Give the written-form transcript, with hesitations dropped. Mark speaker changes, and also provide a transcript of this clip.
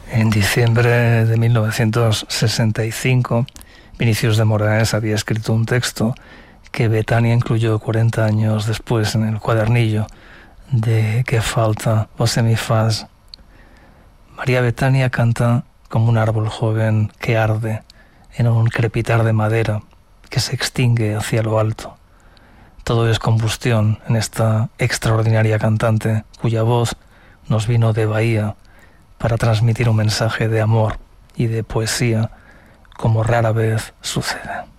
Speaker 1: En diciembre de 1965, Vinícius de Moraes había escrito un texto que Betania incluyó 40 años después en el cuadernillo de Que falta você me faz. María Betania canta como un árbol joven que arde en un crepitar de madera que se extingue hacia lo alto. Todo es combustión en esta extraordinaria cantante cuya voz nos vino de Bahía para transmitir un mensaje de amor y de poesía como rara vez sucede.